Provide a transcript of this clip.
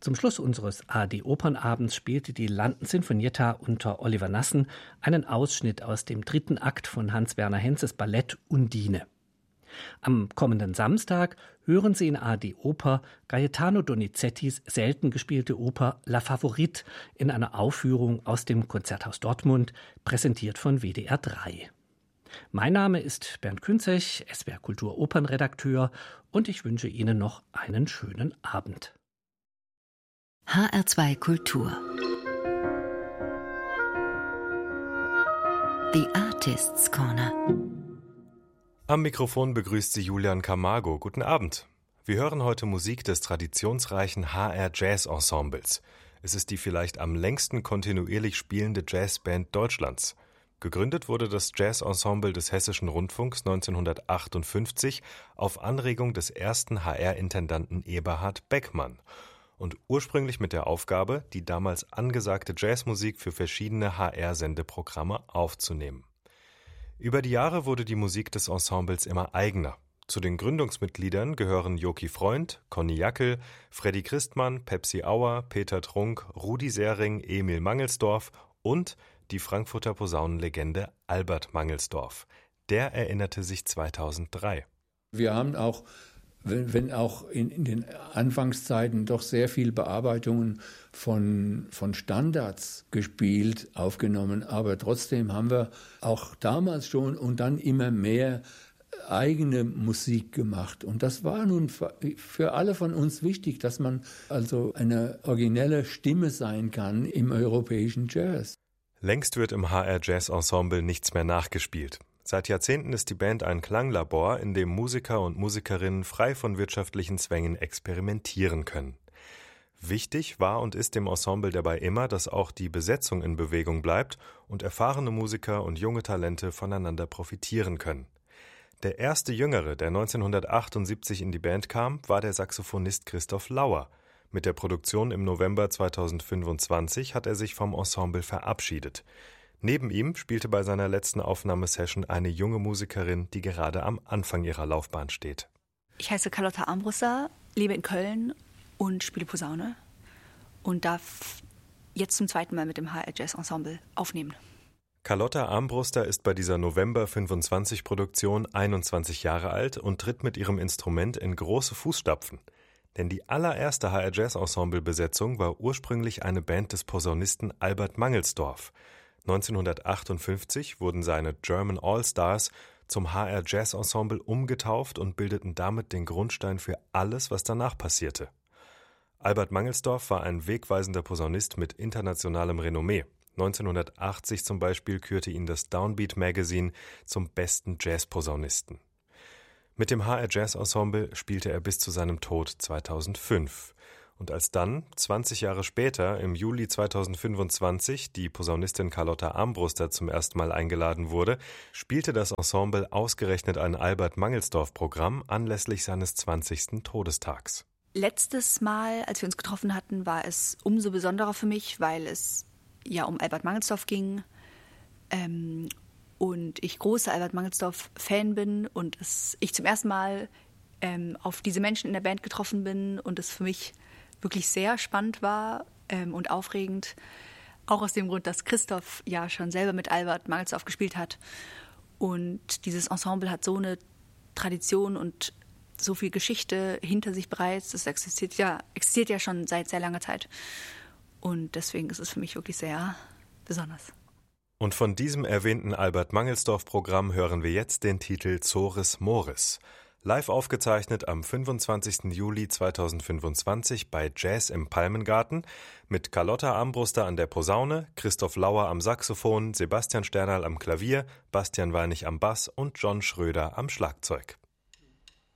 Zum Schluss unseres ARD-Opernabends spielte die London Sinfonietta unter Oliver Nassen einen Ausschnitt aus dem 3. Akt von Hans-Werner Henzes Ballett Undine. Am kommenden Samstag hören Sie in ARD Oper Gaetano Donizettis selten gespielte Oper La Favorite in einer Aufführung aus dem Konzerthaus Dortmund, präsentiert von WDR 3. Mein Name ist Bernd Künzig, SWR Kultur Opernredakteur, und ich wünsche Ihnen noch einen schönen Abend. HR2 Kultur. The Artists' Corner. Am Mikrofon begrüßt Sie Julian Camargo. Guten Abend. Wir hören heute Musik des traditionsreichen HR Jazz Ensembles. Es ist die vielleicht am längsten kontinuierlich spielende Jazzband Deutschlands. Gegründet wurde das Jazz-Ensemble des Hessischen Rundfunks 1958 auf Anregung des ersten HR-Intendanten Eberhard Beckmann und ursprünglich mit der Aufgabe, die damals angesagte Jazzmusik für verschiedene HR-Sendeprogramme aufzunehmen. Über die Jahre wurde die Musik des Ensembles immer eigener. Zu den Gründungsmitgliedern gehören Joki Freund, Conny Jackel, Freddy Christmann, Pepsi Auer, Peter Trunk, Rudi Sering, Emil Mangelsdorf und die Frankfurter Posaunenlegende Albert Mangelsdorf. Der erinnerte sich 2003. Wir haben auch, wenn auch in den Anfangszeiten doch sehr viel Bearbeitungen von Standards gespielt, aufgenommen, aber trotzdem haben wir auch damals schon und dann immer mehr eigene Musik gemacht. Und das war nun für alle von uns wichtig, dass man also eine originelle Stimme sein kann im europäischen Jazz. Längst wird im HR Jazz Ensemble nichts mehr nachgespielt. Seit Jahrzehnten ist die Band ein Klanglabor, in dem Musiker und Musikerinnen frei von wirtschaftlichen Zwängen experimentieren können. Wichtig war und ist dem Ensemble dabei immer, dass auch die Besetzung in Bewegung bleibt und erfahrene Musiker und junge Talente voneinander profitieren können. Der erste Jüngere, der 1978 in die Band kam, war der Saxophonist Christoph Lauer. Mit der Produktion im November 2025 hat er sich vom Ensemble verabschiedet. Neben ihm spielte bei seiner letzten Aufnahmesession eine junge Musikerin, die gerade am Anfang ihrer Laufbahn steht. Ich heiße Carlotta Armbruster, lebe in Köln und spiele Posaune und darf jetzt zum 2. Mal mit dem HR Jazz Ensemble aufnehmen. Carlotta Armbruster ist bei dieser November 25 Produktion 21 Jahre alt und tritt mit ihrem Instrument in große Fußstapfen. Denn die allererste HR Jazz Ensemble Besetzung war ursprünglich eine Band des Posaunisten Albert Mangelsdorf. 1958 wurden seine German All-Stars zum HR Jazz Ensemble umgetauft und bildeten damit den Grundstein für alles, was danach passierte. Albert Mangelsdorf war ein wegweisender Posaunist mit internationalem Renommee. 1980 zum Beispiel kürte ihn das Downbeat Magazine zum besten Jazz-Posaunisten. Mit dem HR Jazz Ensemble spielte er bis zu seinem Tod 2005. Und als dann, 20 Jahre später, im Juli 2025, die Posaunistin Carlotta Armbruster zum ersten Mal eingeladen wurde, spielte das Ensemble ausgerechnet ein Albert-Mangelsdorf-Programm anlässlich seines 20. Todestags. Letztes Mal, als wir uns getroffen hatten, war es umso besonderer für mich, weil es ja um Albert Mangelsdorf ging und ich großer Albert Mangelsdorf-Fan bin und ich zum ersten Mal auf diese Menschen in der Band getroffen bin und es für mich wirklich sehr spannend war und aufregend. Auch aus dem Grund, dass Christoph ja schon selber mit Albert Mangelsdorf gespielt hat. Und dieses Ensemble hat so eine Tradition und so viel Geschichte hinter sich bereits. Das existiert ja schon seit sehr langer Zeit. Und deswegen ist es für mich wirklich sehr besonders. Und von diesem erwähnten Albert Mangelsdorf-Programm hören wir jetzt den Titel Zores Mores. Live aufgezeichnet am 25. Juli 2025 bei Jazz im Palmengarten mit Carlotta Armbruster an der Posaune, Christoph Lauer am Saxophon, Sebastian Sternerl am Klavier, Bastian Weinig am Bass und John Schröder am Schlagzeug.